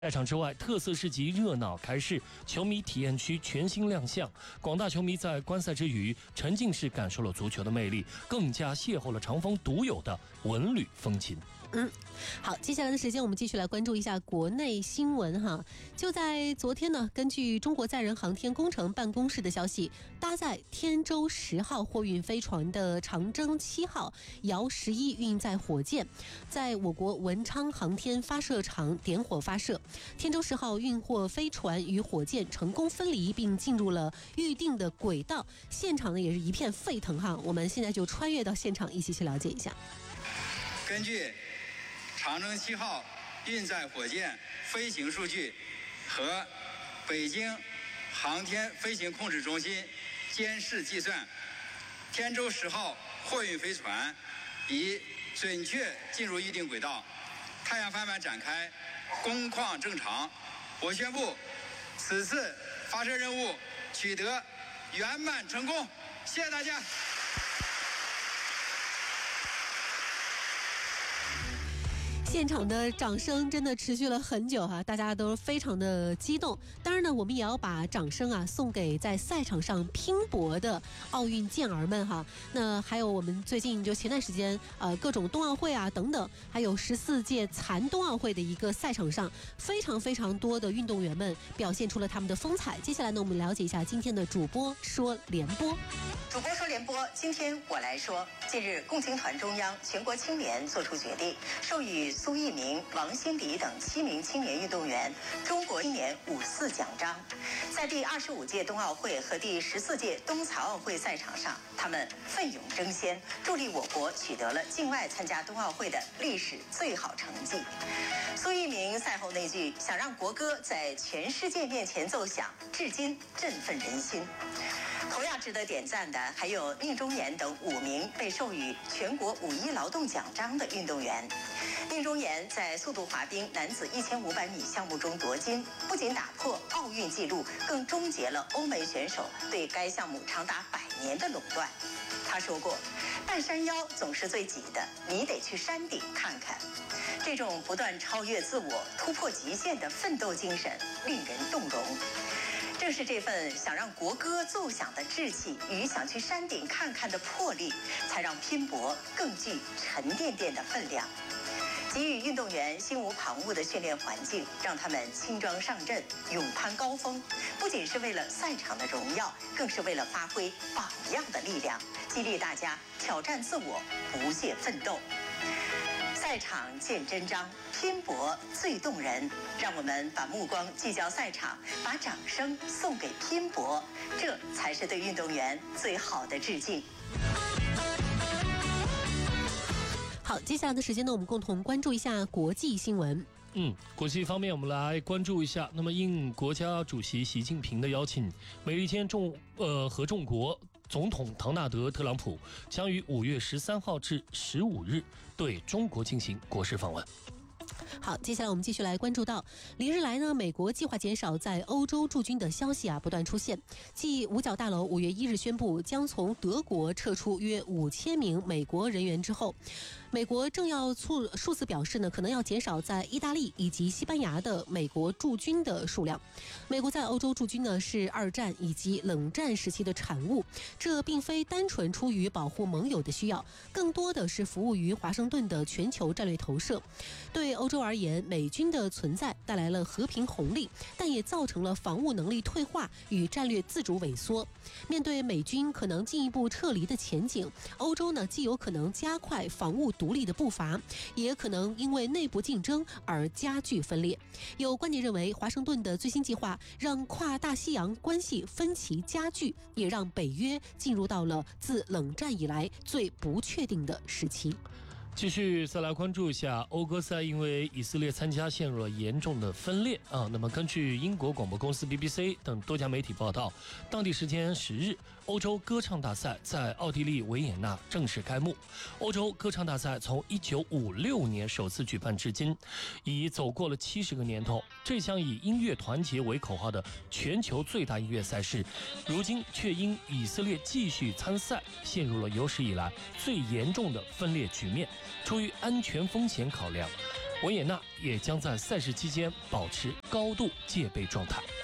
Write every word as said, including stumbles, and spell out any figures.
赛场之外，特色市集热闹开市，球迷体验区全新亮相。广大球迷在观赛之余，沉浸式感受了足球的魅力，更加邂逅了长风独有的文旅风情。 嗯，好，接下来的时间我们继续来关注一下国内新闻哈。就在昨天呢，根据中国载人航天工程办公室的消息，搭载天舟十号货运飞船的长征七号遥十一运载火箭，在我国文昌航天发射场点火发射。天舟十号运货飞船与火箭成功分离，并进入了预定的轨道。现场呢也是一片沸腾哈。我们现在就穿越到现场，一起去了解一下。 根据长征七号运载火箭飞行数据和北京航天飞行控制中心监视计算，天舟十号货运飞船已准确进入预定轨道，太阳帆板展开，工况正常。我宣布，此次发射任务取得圆满成功。谢谢大家。 现场的掌声真的持续了很久哈、啊，大家都非常的激动。当然呢，我们也要把掌声啊送给在赛场上拼搏的奥运健儿们哈。那还有我们最近就前段时间呃各种冬奥会啊等等，还有十四届残冬奥会的一个赛场上，非常非常多的运动员们表现出了他们的风采。接下来呢，我们了解一下今天的主播说联播。 主播说联播，今天我来说。近日，共青团中央、全国青联作出决定，授予苏翊鸣、王新礼等七名青年运动员中国青年五四奖章。在第二十五届冬奥会和第十四届冬残奥会赛场上，他们奋勇争先，助力我国取得了境外参加冬奥会的历史最好成绩。苏翊鸣赛后那句“想让国歌在全世界面前奏响”，至今振奋人心。同样值得点赞的还有宁忠言等五名被授予全国五一劳动奖章的运动员。宁忠言在速度滑冰男子一千五百米项目中夺金，不仅打破奥运纪录，更终结了欧美选手对该项目长达百年的垄断。他说过，半山腰总是最挤的，你得去山顶看看。这种不断超越自我、突破极限的奋斗精神令人动容。正是这份想让国歌奏响的志气与想去山顶看看的魄力，才让拼搏更具沉甸甸的分量。给予运动员心无旁骛的训练环境，让他们轻装上阵，勇攀高峰，不仅是为了赛场的荣耀，更是为了发挥榜样的力量，激励大家挑战自我，不懈奋斗。赛场见真章，拼搏最动人。让我们把目光聚焦赛场，把掌声送给拼搏，这才是对运动员最好的致敬。 好，接下来的时间呢，我们共同关注一下国际新闻。 嗯，国际方面，我们来关注一下。那么，应国家主席习近平的邀请，美利坚众呃合众国总统唐纳德·特朗普将于五月十三号至十五日对中国进行国事访问。 好，接下来我们继续来关注到，连日来呢，美国计划减少在欧洲驻军的消息啊不断出现。继五角大楼五月一日宣布将从德国撤出约五千名美国人员之后，美国正要数数次表示呢，可能要减少在意大利以及西班牙的美国驻军的数量。美国在欧洲驻军呢是二战以及冷战时期的产物，这并非单纯出于保护盟友的需要，更多的是服务于华盛顿的全球战略投射。对欧洲而言，美军的存在带来了和平红利，但也造成了防务能力退化与战略自主萎缩。面对美军可能进一步撤离的前景，欧洲呢既有可能加快防务独立的步伐，也可能因为内部竞争而加剧分裂。有观点认为，华盛顿的最新计划让跨大西洋关系分歧加剧，也让北约进入到了自冷战以来最不确定的时期。 继续再来关注一下欧歌赛，因为以色列参加陷入了严重的分裂啊。那么根据英国广播公司 B B C 等多家媒体报道，当地时间十日，欧洲歌唱大赛在奥地利维也纳正式开幕。欧洲歌唱大赛从一九五六年首次举办至今，已走过了七十个年头。这项以音乐团结为口号的全球最大音乐赛事，如今却因以色列继续参赛，陷入了有史以来最严重的分裂局面。出于安全风险考量， 维也纳也将在赛事期间保持高度戒备状态。